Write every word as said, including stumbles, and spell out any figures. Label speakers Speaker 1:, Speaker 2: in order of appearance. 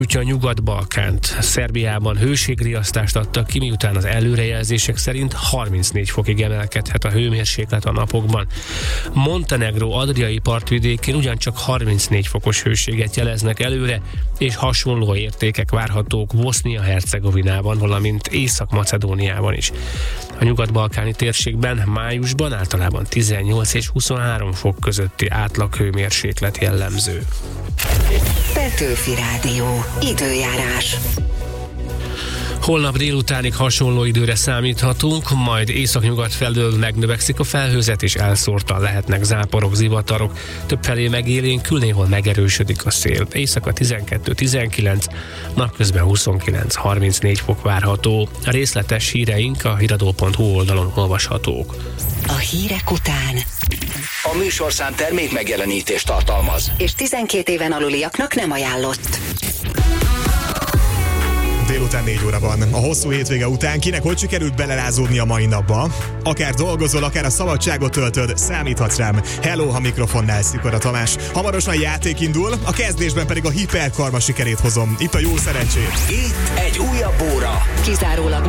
Speaker 1: a Nyugat-Balkánt. Szerbiában hőségriasztást adtak ki, miután az előrejelzések szerint harmincnégy fokig emelkedhet a hőmérséklet a napokban. Montenegró adriai partvidékén ugyancsak harmincnégy fokos hőséget jeleznek előre, és hasonló értékek várhatók Bosznia-Hercegovinában, valamint Észak-Macedóniában is. A nyugat-balkáni térségben májusban általában tizennyolc és huszonhárom fok közötti átlaghőmérséklet jellemző.
Speaker 2: Petőfi Rádió. Időjárás.
Speaker 1: Holnap délutánig hasonló időre számíthatunk, majd északnyugat felől megnövekszik a felhőzet, és elszórtan lehetnek záporok, zivatarok. Többfelé megélénkül, néhol megerősödik a szél. Éjszaka tizenkettő tizenkilenc, napközben huszonkilenc harmincnégy fok várható. A részletes híreink a híradó pont hu oldalon olvashatók.
Speaker 2: A hírek után
Speaker 3: A műsorszám termék megjelenítést tartalmaz,
Speaker 2: és tizenkét éven aluliaknak nem ajánlott.
Speaker 4: Délután négy óra van. A hosszú hétvége után kinek hogy sikerült belerázódni a mai napba? Akár dolgozol, akár a szabadságot töltöd, számíthatsz rám. Hello, ha mikrofonnál Szikora Tamás. Hamarosan játék indul, a kezdésben pedig a hiperkarma sikerét hozom. Itt a jó szerencsét.
Speaker 3: itt egy újabb óra.
Speaker 2: Kizárólag